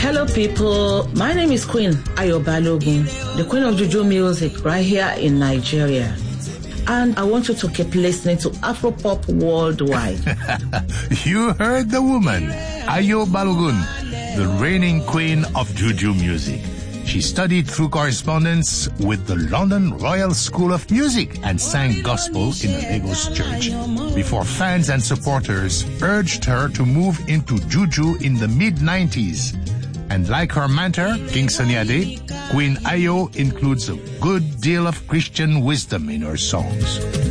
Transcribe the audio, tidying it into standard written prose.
Hello people, my name is Queen Ayo Balogun, the Queen of Juju Music right here in Nigeria. And I want you to keep listening to Afropop Worldwide. You heard the woman, Ayo Balogun, the reigning queen of Juju music. She studied through correspondence with the London Royal School of Music and sang gospel in a Lagos church before fans and supporters urged her to move into Juju in the mid-90s. And like her mentor, King Sunny Ade, Queen Ayo includes a good deal of Christian wisdom in her songs.